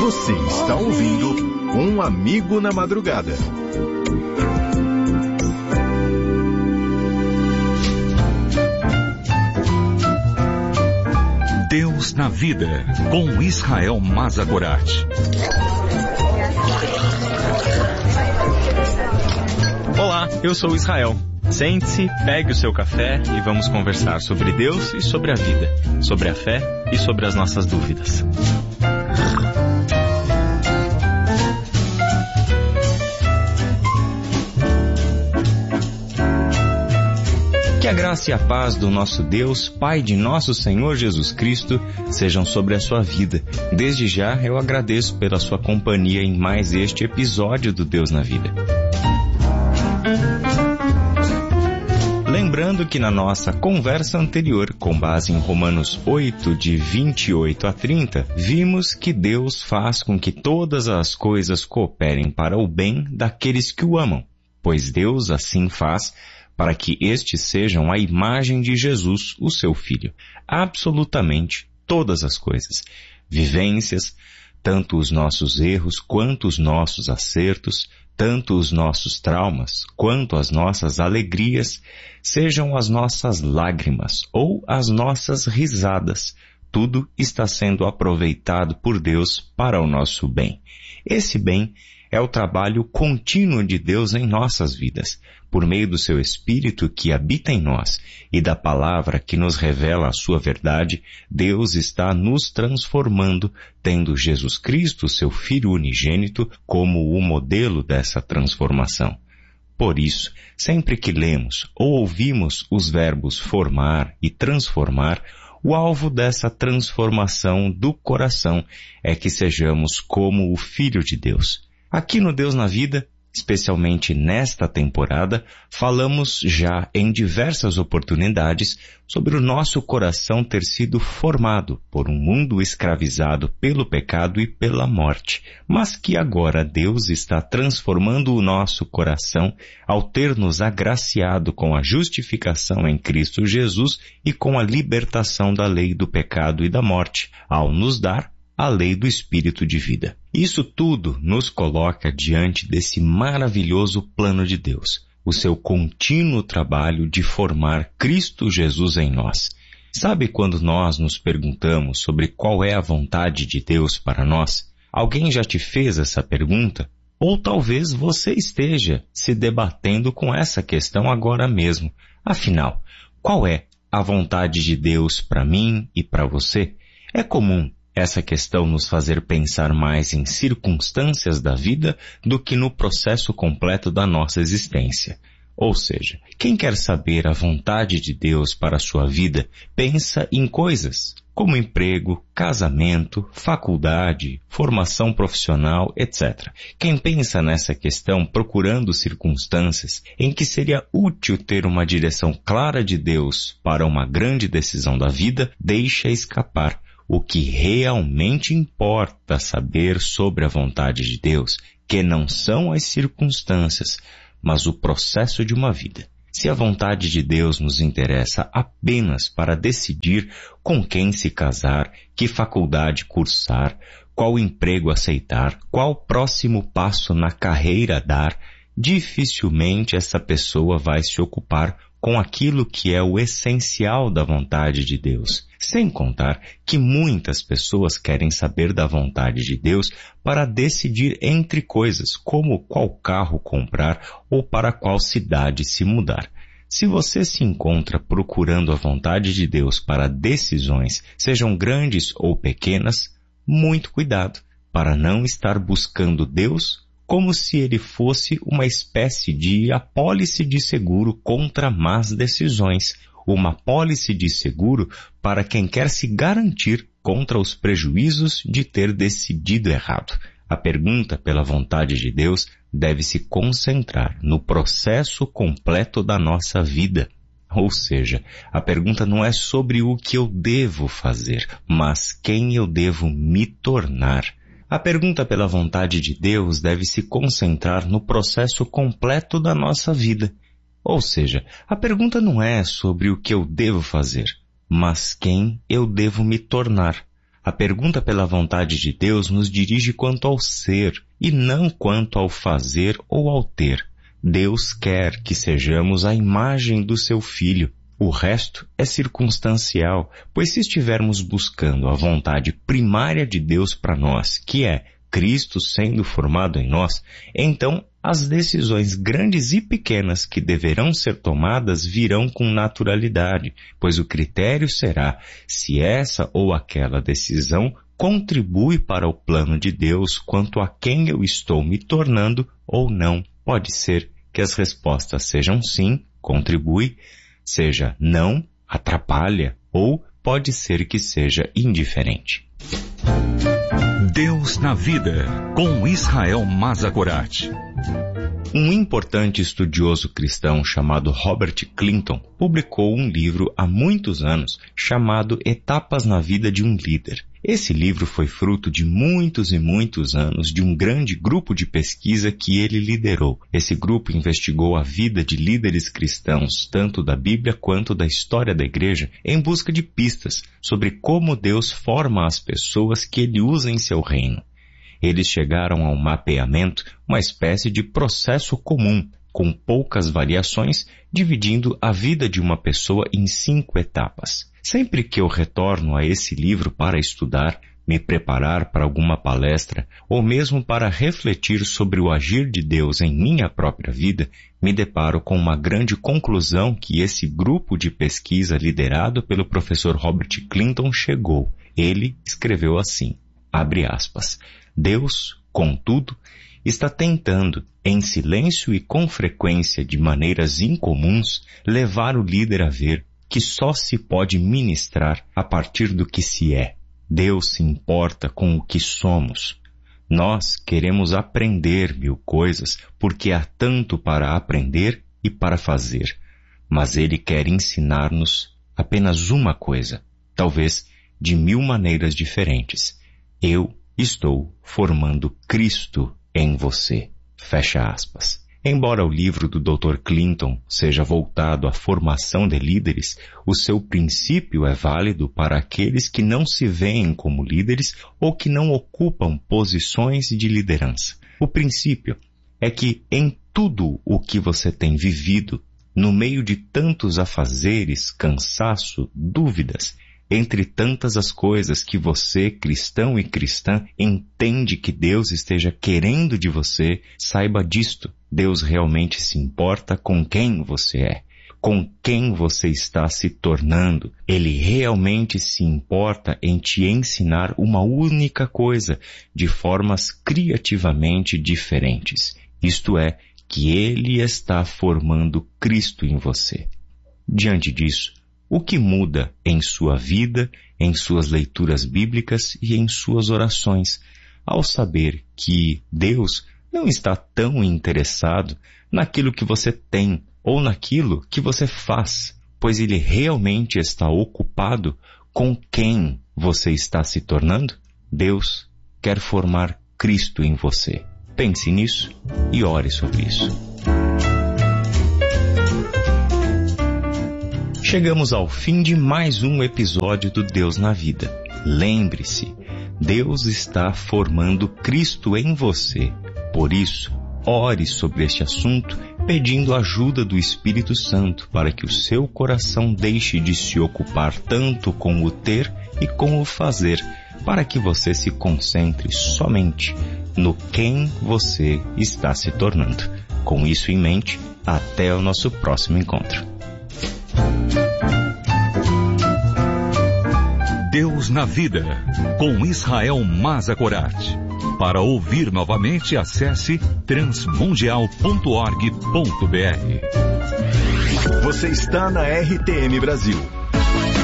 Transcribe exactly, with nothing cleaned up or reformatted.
Você está ouvindo Um Amigo na Madrugada. Deus na Vida, com Israel Mazagorat. Olá, eu sou Israel. Sente-se, pegue o seu café e vamos conversar sobre Deus e sobre a vida, sobre a fé e sobre as nossas dúvidas. Que a graça e a paz do nosso Deus, Pai de nosso Senhor Jesus Cristo, sejam sobre a sua vida. Desde já eu agradeço pela sua companhia em mais este episódio do Deus na Vida. Lembrando que na nossa conversa anterior, com base em Romanos oito, de vinte e oito a trinta, vimos que Deus faz com que todas as coisas cooperem para o bem daqueles que o amam, pois Deus assim faz para que estes sejam a imagem de Jesus, o seu Filho. Absolutamente todas as coisas, vivências, tanto os nossos erros quanto os nossos acertos, tanto os nossos traumas quanto as nossas alegrias, sejam as nossas lágrimas ou as nossas risadas, tudo está sendo aproveitado por Deus para o nosso bem. Esse bem é o trabalho contínuo de Deus em nossas vidas, por meio do seu Espírito que habita em nós e da palavra que nos revela a sua verdade. Deus está nos transformando, tendo Jesus Cristo, seu Filho unigênito, como o modelo dessa transformação. Por isso, sempre que lemos ou ouvimos os verbos formar e transformar, o alvo dessa transformação do coração é que sejamos como o Filho de Deus. Aqui no Deus na Vida, especialmente nesta temporada, falamos já em diversas oportunidades sobre o nosso coração ter sido formado por um mundo escravizado pelo pecado e pela morte, mas que agora Deus está transformando o nosso coração ao ter nos agraciado com a justificação em Cristo Jesus e com a libertação da lei do pecado e da morte, ao nos dar a lei do Espírito de vida. Isso tudo nos coloca diante desse maravilhoso plano de Deus, o seu contínuo trabalho de formar Cristo Jesus em nós. Sabe quando nós nos perguntamos sobre qual é a vontade de Deus para nós? Alguém já te fez essa pergunta? Ou talvez você esteja se debatendo com essa questão agora mesmo. Afinal, qual é a vontade de Deus para mim e para você? É comum essa questão nos fazer pensar mais em circunstâncias da vida do que no processo completo da nossa existência. Ou seja, quem quer saber a vontade de Deus para a sua vida, pensa em coisas como emprego, casamento, faculdade, formação profissional, etcétera. Quem pensa nessa questão procurando circunstâncias em que seria útil ter uma direção clara de Deus para uma grande decisão da vida, deixa escapar o que realmente importa saber sobre a vontade de Deus, que não são as circunstâncias, mas o processo de uma vida. Se a vontade de Deus nos interessa apenas para decidir com quem se casar, que faculdade cursar, qual emprego aceitar, qual próximo passo na carreira dar, dificilmente essa pessoa vai se ocupar com aquilo que é o essencial da vontade de Deus. Sem contar que muitas pessoas querem saber da vontade de Deus para decidir entre coisas como qual carro comprar ou para qual cidade se mudar. Se você se encontra procurando a vontade de Deus para decisões, sejam grandes ou pequenas, muito cuidado para não estar buscando Deus como se ele fosse uma espécie de apólice de seguro contra más decisões, uma apólice de seguro para quem quer se garantir contra os prejuízos de ter decidido errado. A pergunta pela vontade de Deus deve se concentrar no processo completo da nossa vida. Ou seja, a pergunta não é sobre o que eu devo fazer, mas quem eu devo me tornar. A pergunta pela vontade de Deus deve se concentrar no processo completo da nossa vida. Ou seja, a pergunta não é sobre o que eu devo fazer, mas quem eu devo me tornar. A pergunta pela vontade de Deus nos dirige quanto ao ser e não quanto ao fazer ou ao ter. Deus quer que sejamos a imagem do seu Filho. O resto é circunstancial, pois se estivermos buscando a vontade primária de Deus para nós, que é Cristo sendo formado em nós, então as decisões grandes e pequenas que deverão ser tomadas virão com naturalidade, pois o critério será se essa ou aquela decisão contribui para o plano de Deus quanto a quem eu estou me tornando ou não. Pode ser que as respostas sejam sim, contribui, seja não, atrapalha, ou pode ser que seja indiferente. Deus na Vida, com Israel Mazagorat. Um importante estudioso cristão chamado Robert Clinton publicou um livro há muitos anos chamado Etapas na Vida de um Líder. Esse livro foi fruto de muitos e muitos anos de um grande grupo de pesquisa que ele liderou. Esse grupo investigou a vida de líderes cristãos, tanto da Bíblia quanto da história da igreja, em busca de pistas sobre como Deus forma as pessoas que ele usa em seu reino. Eles chegaram a um mapeamento, uma espécie de processo comum, com poucas variações, dividindo a vida de uma pessoa em cinco etapas. Sempre que eu retorno a esse livro para estudar, me preparar para alguma palestra, ou mesmo para refletir sobre o agir de Deus em minha própria vida, me deparo com uma grande conclusão que esse grupo de pesquisa liderado pelo professor Robert Clinton chegou. Ele escreveu assim, abre aspas, Deus, contudo, está tentando, em silêncio e com frequência de maneiras incomuns, levar o líder a ver que só se pode ministrar a partir do que se é. Deus se importa com o que somos. Nós queremos aprender mil coisas porque há tanto para aprender e para fazer. Mas Ele quer ensinar-nos apenas uma coisa, talvez de mil maneiras diferentes. Eu estou formando Cristo em você. Fecha aspas. Embora o livro do doutor Clinton seja voltado à formação de líderes, o seu princípio é válido para aqueles que não se veem como líderes ou que não ocupam posições de liderança. O princípio é que em tudo o que você tem vivido, no meio de tantos afazeres, cansaço, dúvidas, entre tantas as coisas que você, cristão e cristã, entende que Deus esteja querendo de você, saiba disto. Deus realmente se importa com quem você é, com quem você está se tornando. Ele realmente se importa em te ensinar uma única coisa, de formas criativamente diferentes. Isto é, que Ele está formando Cristo em você. Diante disso, o que muda em sua vida, em suas leituras bíblicas e em suas orações, ao saber que Deus não está tão interessado naquilo que você tem ou naquilo que você faz, pois Ele realmente está ocupado com quem você está se tornando? Deus quer formar Cristo em você. Pense nisso e ore sobre isso. Chegamos ao fim de mais um episódio do Deus na Vida. Lembre-se, Deus está formando Cristo em você. Por isso, ore sobre este assunto, pedindo a ajuda do Espírito Santo para que o seu coração deixe de se ocupar tanto com o ter e com o fazer, para que você se concentre somente no quem você está se tornando. Com isso em mente, até o nosso próximo encontro. Deus na Vida, com Israel Mazagorat. Para ouvir novamente, acesse transmundial ponto org ponto br. Você está na R T M Brasil.